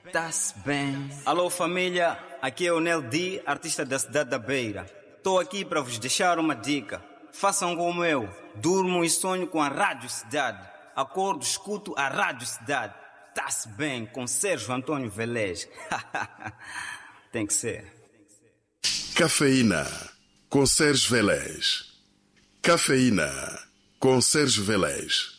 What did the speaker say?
tá-se bem. Alô família, aqui é o Nel D, artista da cidade da Beira. Estou aqui para vos deixar uma dica. Façam como eu, durmo e sonho com a Rádio Cidade. Acordo, escuto a Rádio Cidade. Tá-se bem, com Sérgio Antônio Velez. Tem que ser. Cafeína, com Sérgio Velez. Cafeína, com Sérgio Velez.